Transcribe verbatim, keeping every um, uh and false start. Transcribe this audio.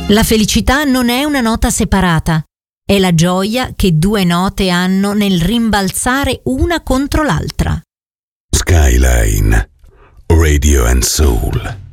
La felicità non è una nota separata, è la gioia che due note hanno nel rimbalzare una contro l'altra. Skyline Radio and Soul.